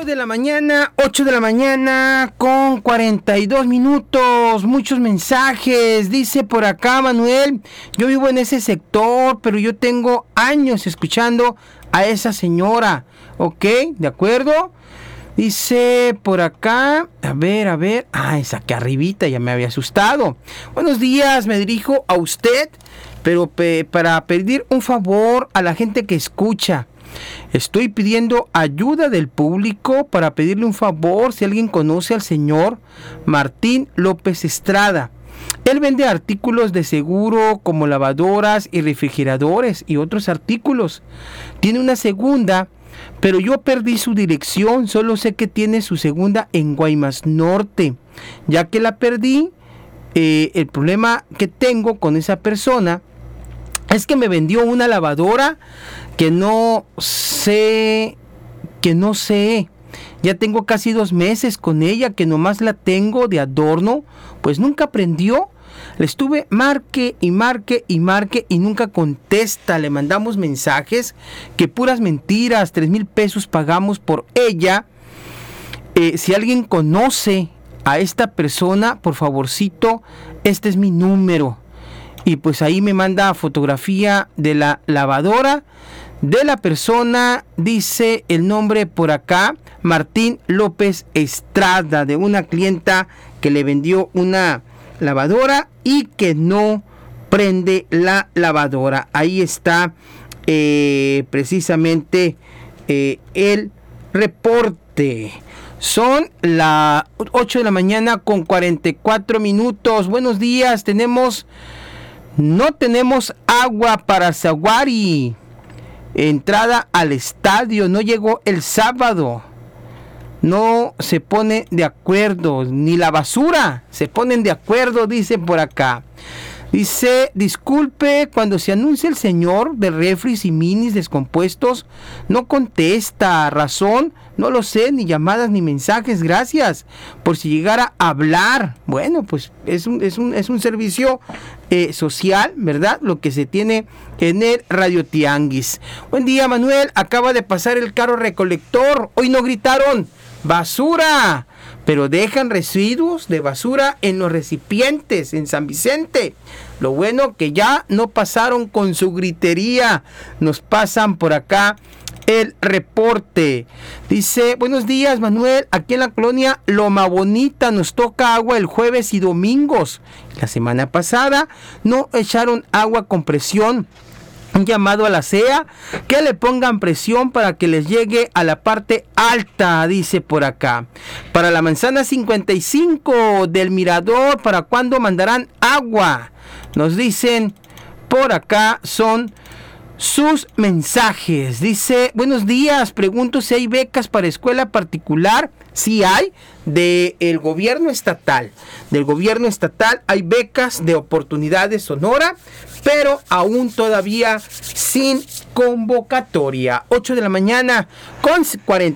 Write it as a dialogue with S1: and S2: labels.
S1: 8 de la mañana con 42 minutos, muchos mensajes. Dice por acá Manuel, yo vivo en ese sector, pero yo tengo años escuchando a esa señora. Ok, ¿de acuerdo? Dice por acá, a ver, esa que arribita ya me había asustado. Buenos días, me dirijo a usted, pero para pedir un favor a la gente que escucha. Estoy pidiendo ayuda del público para pedirle un favor si alguien conoce al señor Martín López Estrada. Él vende artículos de seguro como lavadoras y refrigeradores y otros artículos. Tiene una segunda, pero yo perdí su dirección. Solo sé que tiene su segunda en Guaymas Norte. Ya que la perdí, el problema que tengo con esa persona es que me vendió una lavadora que no sé. Ya tengo casi 2 meses con ella, que nomás la tengo de adorno, pues nunca prendió. Le estuve marque y nunca contesta. Le mandamos mensajes que puras mentiras, 3,000 pesos pagamos por ella. Si alguien conoce a esta persona, por favorcito, este es mi número. Y pues ahí me manda fotografía de la lavadora, de la persona, dice el nombre por acá, Martín López Estrada, de una clienta que le vendió una lavadora y que no prende la lavadora. Ahí está precisamente el reporte. Son las 8 de la mañana con 44 minutos. Buenos días, no tenemos agua para Zaguari. Entrada al estadio, no llegó el sábado. No se pone de acuerdo, ni la basura se ponen de acuerdo, dice por acá. Dice, disculpe, cuando se anuncia el señor de refris y minis descompuestos, no contesta. Razón, no lo sé, ni llamadas ni mensajes, gracias. Por si llegara a hablar. Bueno, pues es un servicio social, ¿verdad? Lo que se tiene en el Radio Tianguis. Buen día, Manuel, acaba de pasar el carro recolector. Hoy no gritaron basura, pero dejan residuos de basura en los recipientes en San Vicente. Lo bueno que ya no pasaron con su gritería. Nos pasan por acá el reporte. Dice, buenos días, Manuel, aquí en la colonia Loma Bonita nos toca agua el jueves y domingos. La semana pasada no echaron agua con presión. Un llamado a la CEA que le pongan presión para que les llegue a la parte alta, dice por acá. Para la manzana 55 del Mirador, ¿para cuándo mandarán agua? Nos dicen por acá, son sus mensajes. Dice, buenos días, pregunto si hay becas para escuela particular. Sí hay, del gobierno estatal. Del gobierno estatal hay becas de oportunidades Sonora, pero aún todavía sin convocatoria. 8 de la mañana con 40.